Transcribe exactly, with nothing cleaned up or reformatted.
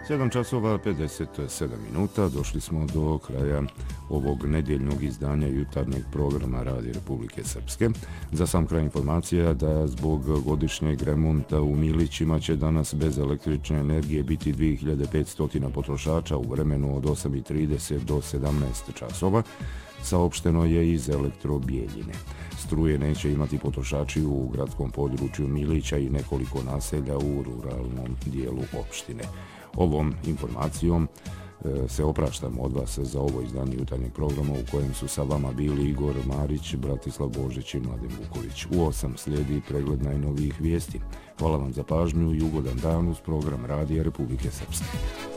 sedam časova pedeset sedam minuta, došli smo do kraja ovog nedjeljnog izdanja jutarnjeg programa Radija Republike Srpske. Za sam kraj informacija da zbog godišnjeg remonta u Milićima će danas bez električne energije biti dvije hiljade petsto potrošača u vremenu od osam i trideset do sedamnaest časova. Saopšteno je iz Elektrobijeljine. Struje neće imati potrošači u gradskom području Milića i nekoliko naselja u ruralnom dijelu opštine. Ovom informacijom e, se opraštamo od vas za ovo izdanje jutarnjeg programa u kojem su sa vama bili Igor Marić, Bratislav Božić i Mladen Vuković. U osam slijedi pregled najnovijih vijesti. Hvala vam za pažnju i ugodan dan uz program Radija Republike Srpske.